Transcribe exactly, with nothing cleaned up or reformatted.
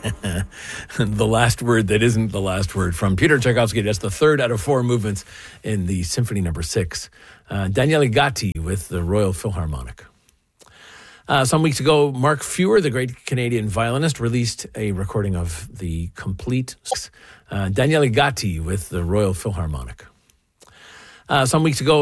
The last word that isn't the last word from Peter Tchaikovsky. That's the third out of four movements in the Symphony Number Six. Uh, Daniele Gatti with the Royal Philharmonic. Uh, some weeks ago, Mark Fewer, the great Canadian violinist, released a recording of the complete uh, Daniele Gatti with the Royal Philharmonic. Uh, some weeks ago,